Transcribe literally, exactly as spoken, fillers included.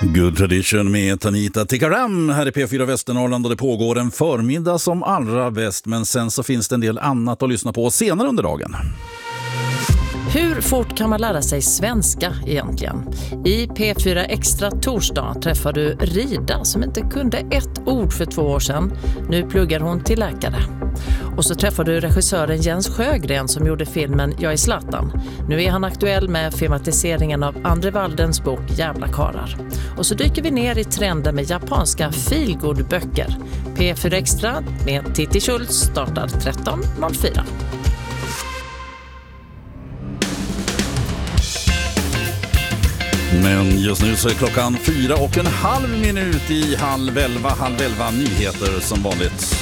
Good Tradition med Tanita Tikaram här i P fyra Västernorrland, och det pågår en förmiddag som allra bäst, men sen så finns det en del annat att lyssna på senare under dagen. Hur fort kan man lära sig svenska egentligen? I P fyra Extra torsdag träffar du Rida som inte kunde ett ord för två år sedan. Nu pluggar hon till läkare. Och så träffar du regissören Jens Sjögren som gjorde filmen Jag är Zlatan. Nu är han aktuell med filmatiseringen av Andre Waldens bok Jävla karar. Och så dyker vi ner i trenden med japanska feelgood-böcker. P fyra Extra med Titti Schultz startar tretton noll fyra. Men just nu så är klockan fyra och en halv minut i halv elva, halv elva nyheter som vanligt.